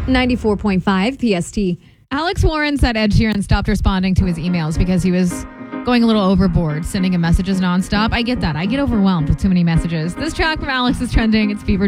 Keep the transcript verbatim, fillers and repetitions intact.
ninety-four point five P S T. Alex Warren said Ed Sheeran stopped responding to his emails because he was going a little overboard, sending him messages nonstop. I get that. I get overwhelmed with too many messages. This track from Alex is trending. It's Fever